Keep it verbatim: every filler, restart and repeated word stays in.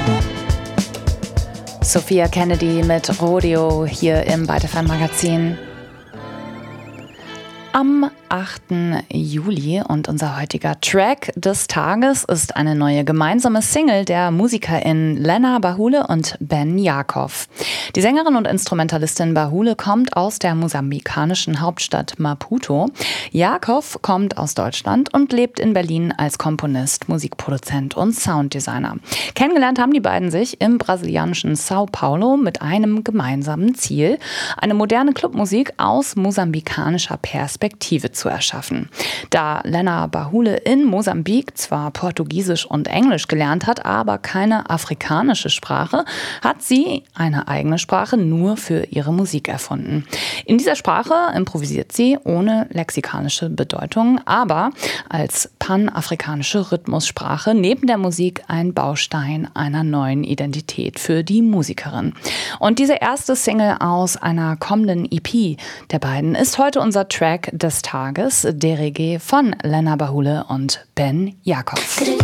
Sophia Kennedy mit Rodeo hier im Byte F M Magazin. Am achten Juli und unser heutiger Track des Tages ist eine neue gemeinsame Single der MusikerInnen Lena Bahule und Ben Jakov. Die Sängerin und Instrumentalistin Bahule kommt aus der mosambikanischen Hauptstadt Maputo. Jakov kommt aus Deutschland und lebt in Berlin als Komponist, Musikproduzent und Sounddesigner. Kennengelernt haben die beiden sich im brasilianischen Sao Paulo mit einem gemeinsamen Ziel, eine moderne Clubmusik aus mosambikanischer Perspektive zu erschaffen. Da Lena Bahule in Mosambik zwar Portugiesisch und Englisch gelernt hat, aber keine afrikanische Sprache, hat sie eine eigene Sprache nur für ihre Musik erfunden. In dieser Sprache improvisiert sie ohne lexikalische Bedeutung, aber als panafrikanische Rhythmussprache neben der Musik ein Baustein einer neuen Identität für die Musikerin. Und diese erste Single aus einer kommenden E P der beiden ist heute unser Track des Tages, Derege von Lena Bahule und Ben Jakov.